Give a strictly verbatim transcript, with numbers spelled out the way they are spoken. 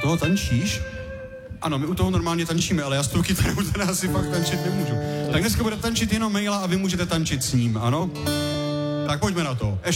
toho tančíš? Ano, my u toho normálně tančíme, ale já s tou kytarou teda asi fakt tančit nemůžu. Tak dneska bude tančit jenom Mejla a vy můžete tančit s ním, ano? Tak pojďme na to.